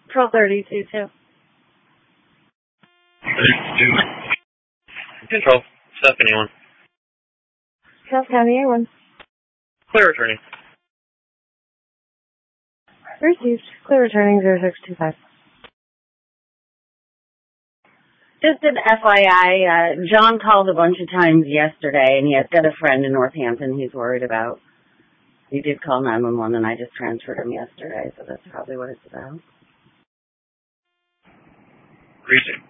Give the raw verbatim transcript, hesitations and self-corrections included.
twelve thirty-two, too. Control. Stop anyone. South County A one. Clear returning. Received. Clear returning zero six two five. Just an F Y I, uh, John called a bunch of times yesterday, and he has got a friend in Northampton he's worried about. He did call nine one one, and I just transferred him yesterday, so that's probably what it's about. Precinct.